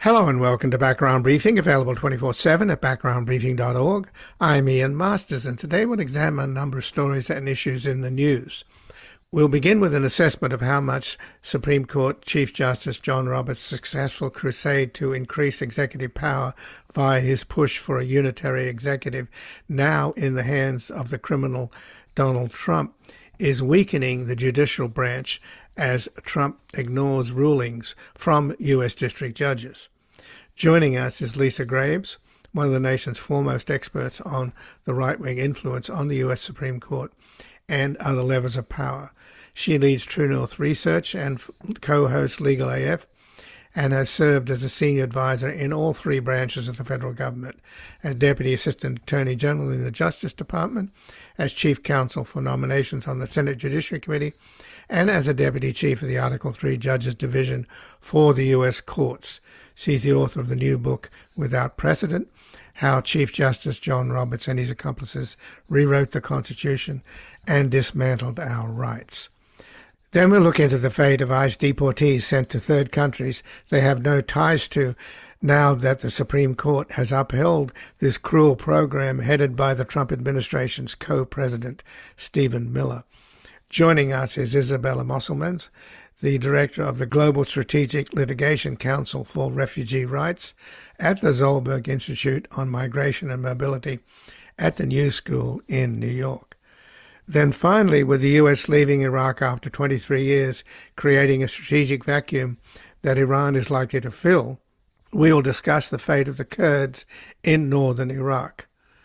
Hello and welcome to Background Briefing, available 24/7 at backgroundbriefing.org. I'm Ian Masters, and today we'll examine a number of stories and issues in the news. We'll begin with an assessment of how much Supreme Court Chief Justice John Roberts' successful crusade to increase executive power via his push for a unitary executive, now in the hands of the criminal Donald Trump, is weakening the judicial branch as Trump ignores rulings from U.S. district judges. Joining us is Lisa Graves, one of the nation's foremost experts on the right-wing influence on the U.S. Supreme Court and other levers of power. She leads True North Research and co-hosts Legal AF, and has served as a senior advisor in all three branches of the federal government, as Deputy Assistant Attorney General in the Justice Department, as Chief Counsel for Nominations on the Senate Judiciary Committee, and as a Deputy Chief of the Article III Judges Division for the U.S. Courts. She's the author of the new book, Without Precedent: How Chief Justice John Roberts and His Accomplices Rewrote the Constitution and Dismantled Our Rights. Then we'll look into the fate of ICE deportees sent to third countries they have no ties to, now that the Supreme Court has upheld this cruel program headed by the Trump administration's co-president, Stephen Miller. Joining us is Isabella Mosselmans, the director of the Global Strategic Litigation Council for Refugee Rights at the Zolberg Institute on Migration and Mobility at the New School in New York. Then finally, with the U.S. leaving Iraq after 23 years, creating a strategic vacuum that Iran is likely to fill, we will discuss the fate of the Kurds in northern Iraq.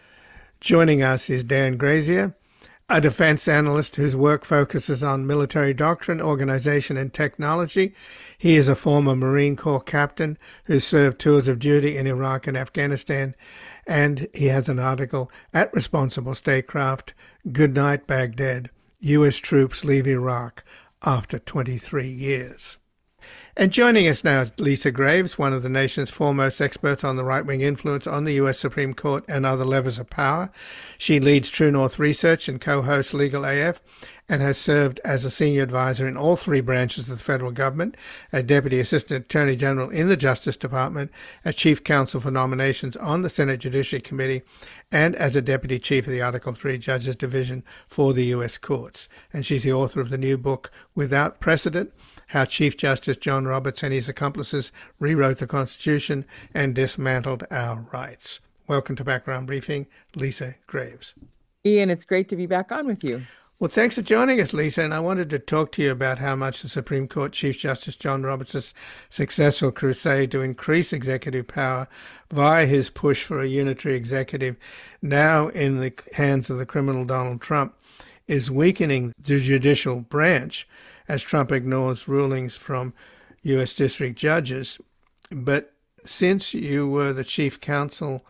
Joining us is Dan Grazier, a defense analyst whose work focuses on military doctrine, organization, and technology. He is a former Marine Corps captain who served tours of duty in Iraq and Afghanistan, and he has an article at Responsible Statecraft, Goodnight Baghdad, U.S. Troops Leave Iraq After 23 Years. And joining us now is Lisa Graves, one of the nation's foremost experts on the right-wing influence on the U.S. Supreme Court and other levers of power. She leads True North Research and co-hosts Legal AF, and has served as a senior advisor in all three branches of the federal government, as Deputy Assistant Attorney General in the Justice Department, as Chief Counsel for Nominations on the Senate Judiciary Committee, and as a Deputy Chief of the Article III Judges Division for the U.S. Courts. And she's the author of the new book, Without Precedent: How Chief Justice John Roberts and His Accomplices Rewrote the Constitution and Dismantled Our Rights. Welcome to Background Briefing, Lisa Graves. Ian, it's great to be back on with you. Well, thanks for joining us, Lisa, and I wanted to talk to you about how much the Supreme Court Chief Justice John Roberts' successful crusade to increase executive power via his push for a unitary executive, now in the hands of the criminal Donald Trump, is weakening the judicial branch as Trump ignores rulings from U.S. district judges. But since you were the chief counsel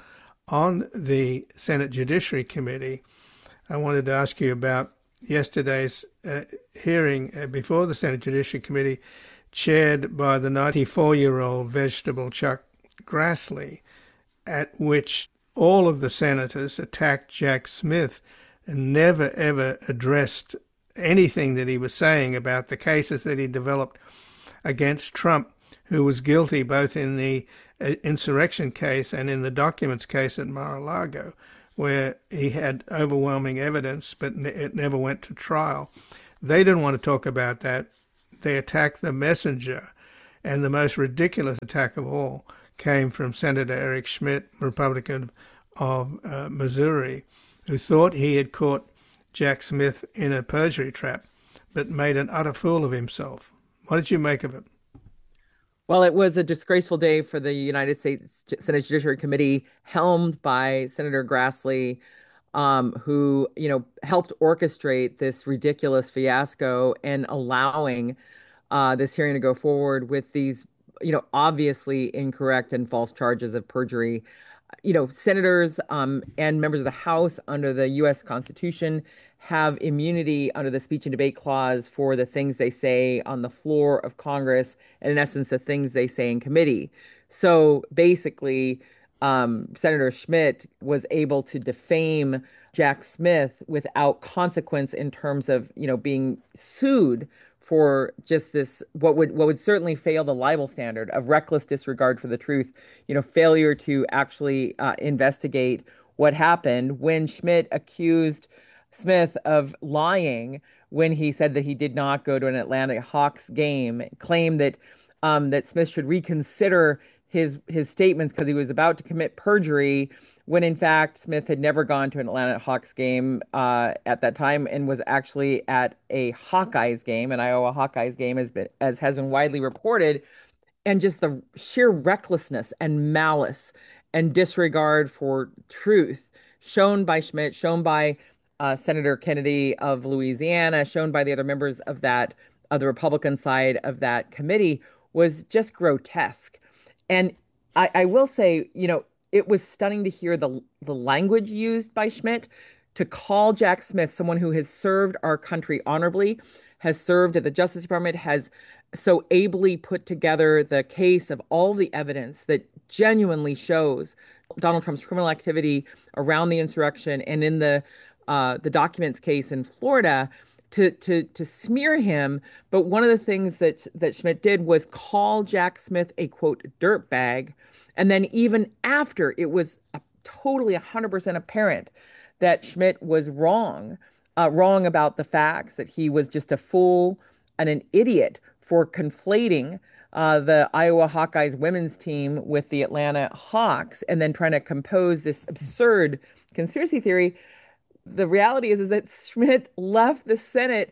on the Senate Judiciary Committee, I wanted to ask you about yesterday's hearing before the Senate Judiciary Committee, chaired by the 94-year-old vegetable Chuck Grassley, at which all of the senators attacked Jack Smith and never, ever addressed anything that he was saying about the cases that he developed against Trump, who was guilty both in the insurrection case and in the documents case at Mar-a-Lago, where he had overwhelming evidence, but it never went to trial. They didn't want to talk about that. They attacked the messenger, and the most ridiculous attack of all came from Senator Eric Schmidt, Republican of Missouri, who thought he had caught Jack Smith in a perjury trap, but made an utter fool of himself. What did you make of it? Well, it was a disgraceful day for the United States Senate Judiciary Committee, helmed by Senator Grassley, who, helped orchestrate this ridiculous fiasco and allowing this hearing to go forward with these, obviously incorrect and false charges of perjury. Senators and members of the House under the U.S. Constitution have immunity under the speech and debate clause for the things they say on the floor of Congress, and in essence, the things they say in committee. So basically, Senator Schmidt was able to defame Jack Smith without consequence in terms of, being sued for just this what would certainly fail the libel standard of reckless disregard for the truth, failure to actually investigate what happened when Schmidt accused Smith of lying when he said that he did not go to an Atlanta Hawks game, claimed that Smith should reconsider his statements because he was about to commit perjury, when in fact Smith had never gone to an Atlanta Hawks game at that time and was actually at a Hawkeyes game, an Iowa Hawkeyes game, as has been widely reported. And just the sheer recklessness and malice and disregard for truth shown by Schmidt, shown by Senator Kennedy of Louisiana, shown by the other members of the Republican side of that committee, was just grotesque. And I will say, it was stunning to hear the language used by Schmidt to call Jack Smith someone who has served our country honorably, has served at the Justice Department, has so ably put together the case of all the evidence that genuinely shows Donald Trump's criminal activity around the insurrection and in the documents case in Florida, to smear him. But one of the things that Schmidt did was call Jack Smith a quote dirtbag, and then even after it was totally 100% apparent that Schmidt was wrong about the facts, that he was just a fool and an idiot for conflating the Iowa Hawkeyes women's team with the Atlanta Hawks and then trying to compose this absurd conspiracy theory. The reality is that Schmidt left the Senate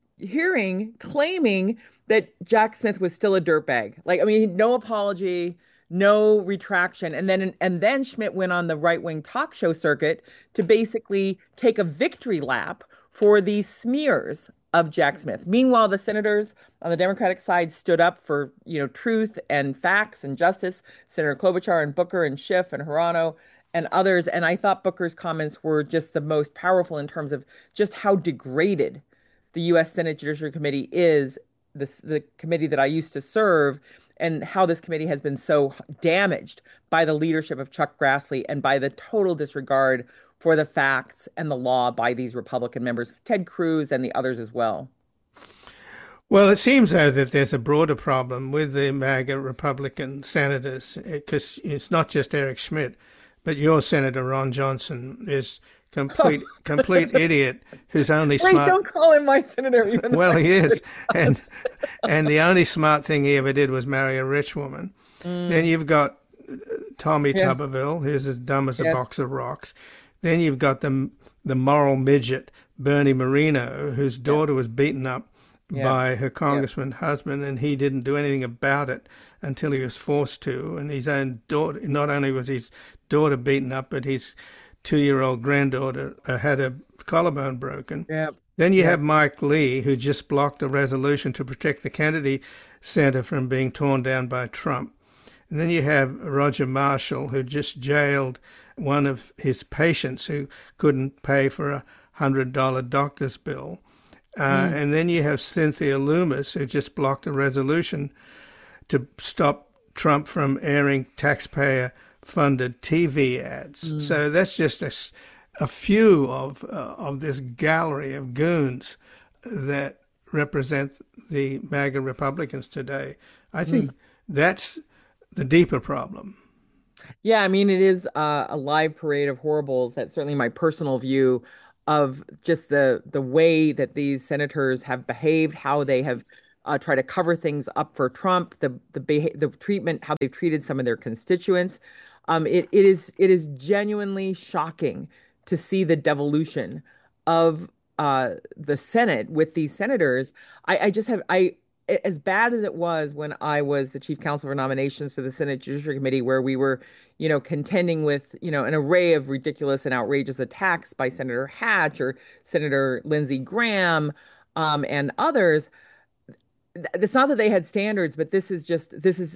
hearing claiming that Jack Smith was still a dirtbag. Like, I mean, no apology, no retraction. And then Schmidt went on the right-wing talk show circuit to basically take a victory lap for these smears of Jack Smith. Meanwhile, the senators on the Democratic side stood up for, truth and facts and justice. Senator Klobuchar and Booker and Schiff and Hirano and others. And I thought Booker's comments were just the most powerful in terms of just how degraded the U.S. Senate Judiciary Committee is, the committee that I used to serve, and how this committee has been so damaged by the leadership of Chuck Grassley and by the total disregard for the facts and the law by these Republican members, Ted Cruz and the others as well. Well, it seems, though, that there's a broader problem with the MAGA Republican senators, because it's not just Eric Schmidt, but your Senator Ron Johnson is complete idiot who's only Wait, smart. Don't call him my senator. Even well, he is, and the only smart thing he ever did was marry a rich woman. Then you've got Tommy Tuberville, who's as dumb as a box of rocks. Then you've got the moral midget Bernie Moreno, whose daughter was beaten up by her congressman husband, and he didn't do anything about it until he was forced to. And his own daughter, not only was his daughter beaten up, but his 2-year-old granddaughter had her collarbone broken. Then you have Mike Lee, who just blocked a resolution to protect the Kennedy Center from being torn down by Trump. And then you have Roger Marshall, who just jailed one of his patients who couldn't pay for a $100 doctor's bill. And then you have Cynthia Loomis, who just blocked a resolution to stop Trump from airing taxpayer-funded TV ads. So that's just a few of this gallery of goons that represent the MAGA Republicans today. I think that's the deeper problem. Yeah, I mean, it is a live parade of horribles. That's certainly my personal view of just the way that these senators have behaved, how they have tried to cover things up for Trump, the treatment, how they've treated some of their constituents. It is genuinely shocking to see the devolution of the Senate with these senators. As bad as it was when I was the chief counsel for nominations for the Senate Judiciary Committee, where we were, contending with, an array of ridiculous and outrageous attacks by Senator Hatch or Senator Lindsey Graham, and others. It's not that they had standards, but this is just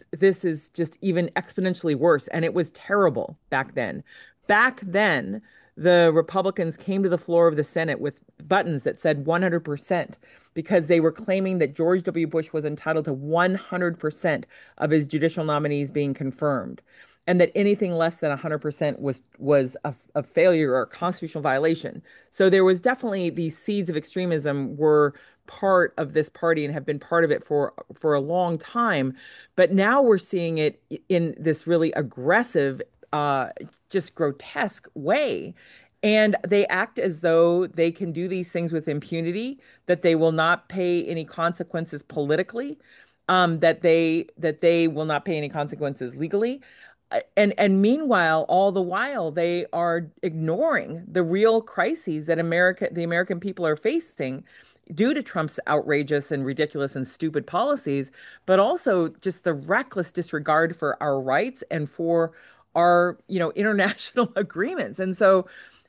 even exponentially worse. And it was terrible back then. Back then, the Republicans came to the floor of the Senate with buttons that said 100% because they were claiming that George W. Bush was entitled to 100% of his judicial nominees being confirmed, and that anything less than 100% was a failure or a constitutional violation. So there was definitely these seeds of extremism were part of this party and have been part of it for a long time. But now we're seeing it in this really aggressive, uh, just grotesque way. And they act as though they can do these things with impunity, that they will not pay any consequences politically, that they will not pay any consequences legally. And meanwhile, all the while, they are ignoring the real crises that the American people are facing due to Trump's outrageous and ridiculous and stupid policies, but also just the reckless disregard for our rights and for our, international agreements. And so,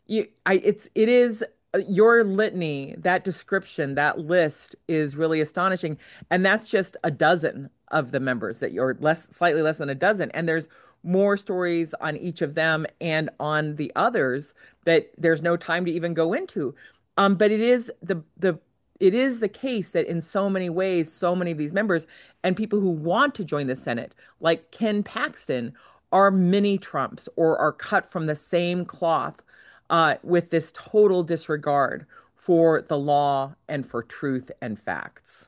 it is your litany, that description, that list is really astonishing. And that's just a dozen of the members that you're slightly less than a dozen. And there's more stories on each of them and on the others that there's no time to even go into. But it is the case that in so many ways, so many of these members and people who want to join the Senate, like Ken Paxton, are mini Trumps or are cut from the same cloth with this total disregard for the law and for truth and facts.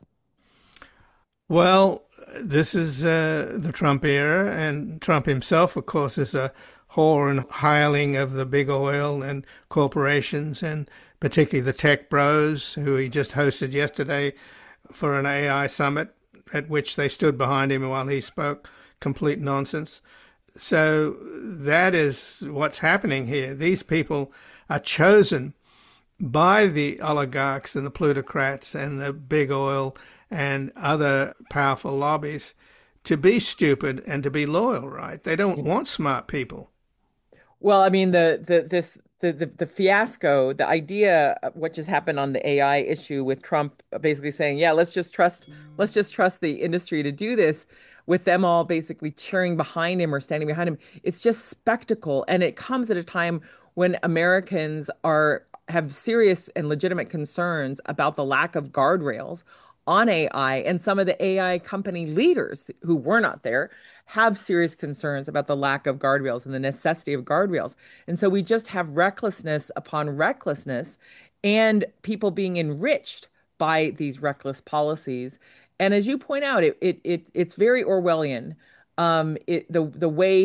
Well, this is the Trump era, and Trump himself, of course, is a whore and hireling of the big oil and corporations, and particularly the tech bros, who he just hosted yesterday for an AI summit at which they stood behind him while he spoke complete nonsense. So that is what's happening here. These people are chosen by the oligarchs and the plutocrats and the big oil and other powerful lobbies to be stupid and to be loyal, right? They don't want smart people. Well, I mean, the fiasco, the idea of what just happened on the AI issue with Trump basically saying, yeah, let's just trust the industry to do this, with them all basically cheering behind him or standing behind him. It's just spectacle. And it comes at a time when Americans have serious and legitimate concerns about the lack of guardrails on AI, and some of the AI company leaders who were not there have serious concerns about the lack of guardrails and the necessity of guardrails. And so we just have recklessness upon recklessness and people being enriched by these reckless policies. And as you point out, it's very Orwellian. The way